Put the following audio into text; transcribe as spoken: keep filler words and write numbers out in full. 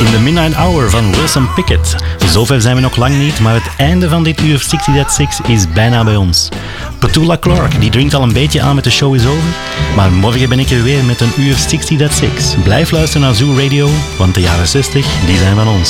in de Midnight Hour van Wilson Pickett. Zover zijn we nog lang niet, maar het einde van dit uur zestig That Six is bijna bij ons. Petula Clark, die dringt al een beetje aan met de show is over, maar morgen ben ik er weer met een uur zestig That Six. Blijf luisteren naar Zoo Radio, want de jaren zestig, die zijn van ons.